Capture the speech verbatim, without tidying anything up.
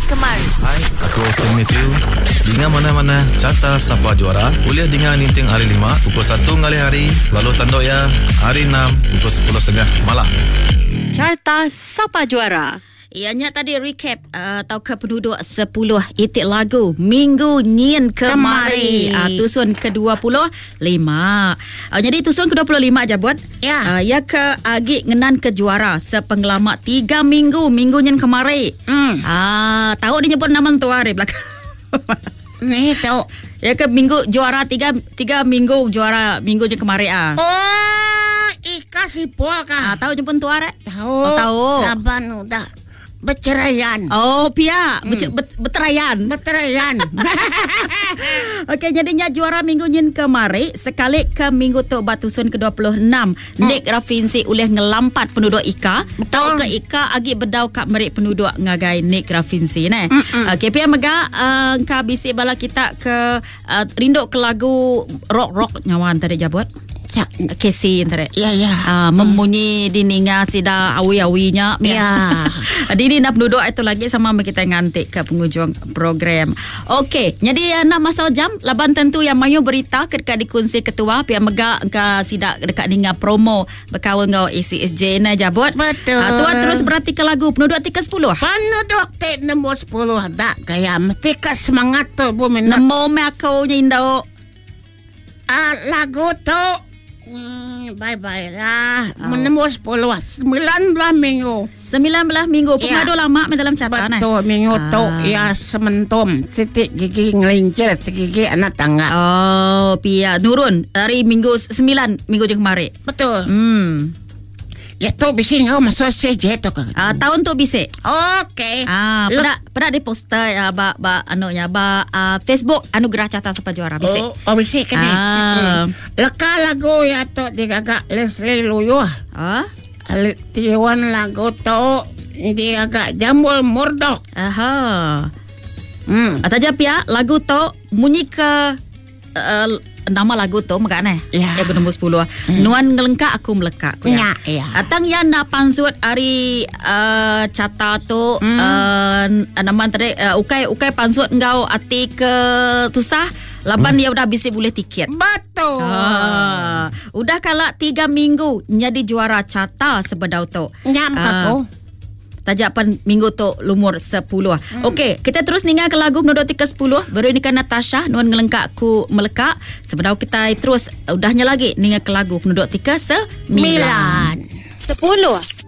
kemari. Hai, aku Austin Matthew. Dengan mana-mana carta siapa juara, kuliah dengan Ninting hari lima, pukul satu ngali hari, lalu tanduk ya, hari enam, pukul sepuluh tiga puluh malam. Carta siapa juara? Ianya tadi recap uh, atau ke penduduk sepuluh itik lagu minggu nyin kemari. Uh, tusun ke dua puluh lima. Uh, jadi tusun ke dua puluh lima aja buat. Ya. Uh, ya ke agi ngenan ke juara sepenggelamak tiga minggu minggu nyin kemari. Hmm. Ah, tahu dia nyebut nama tu hari belakang. Ni tahu. Ya ke minggu juara tiga tiga minggu juara minggu nyin kemari ah. Oh, Ika Sipol Ah, kah? tahu nyebut tu hari? Tahu. Oh, tahu. Laban udah berceraian. Oh, pia hmm. bet, beterayan. Berceraian. Okey, jadinya juara minggu nyin kemari sekali ke minggu tu batusun ke dua puluh enam. Hmm. Nick Rafinsi oleh ngelampat penduduk Ika. Tau ke Ika agi bedau kak merik penduduk ngagai Nick Rafinsi ne. Okey, pia mega uh, ka bisi bala kita ke uh, rinduk ke lagu rock-rock nyawan tadi jabut. Ya. Casey antara. Ya, ya. Uh, memunyi dininga sida awi-awinya. Ya. Dini nak penduduk itu lagi sama kita ngantik ke penghujung program. Okey, jadi nak masa jam laban tentu yang mayu berita ketika dikunci ketua pihak mega ke sidak dekat ninga promo berkawan ngau A C S J na jabut. Betul. Uh, tuan terus berarti ke lagu penduduk tiga sepuluh. Penduduk tik nombor sepuluh dak gaya mesti ke semangat tu bu minat. Nemo me aku nyindo. Ah, lagu tu hmm, bye-bye lah. Oh. Nombor sepuluh sembilan belas minggu. sembilan belas minggu. Pemadu Ya. lama dalam catatan. Betul, minggu Ah. tu ya sementum. Titik gigi ngelincir, segigi anak tangga. Oh, pia nurun dari minggu sembilan minggu je kemarin. Betul. Hmm. Ya tu bising kau masuk saja tu kan. Uh, tahun tu bisik. Okey. Ah, pada pada di poster ya ba ba anunya ba uh, Facebook Anugerah Carta Siapa Juara bisik. Oh, oh bising kan ni. Ah. Leka lagu ya tu digagak Leslie Luyuh. Ah? Tiwan lagu tu digagak Jambul Murdok. Aha. Hmm. Ataja pia lagu tu munyi ke uh, nama lagu tu makane. Ya. Ya nombor sepuluh. Hmm. Nuan ngelengkak aku melekak ku Ya, ya. Atang yang nak pansut hari uh, cata tu Hmm. uh, nama tadi uh, ukai ukai pansut engkau ati ke tusah laban dia udah bisa boleh tiket. Betul. Ah, udah kalak tiga minggu jadi juara cata sebedau tu. Nyam Ah, aku. Tajapan minggu tu lumur sepuluh. Hmm. Okey, kita terus ningal ke lagu penduduk tiga sepuluh. Baru ni kan Natasha nuan ngelengkak ku melekak. Sebedau kita terus udahnya lagi ningal ke lagu penduduk tiga sembilan. Milan. Sepuluh.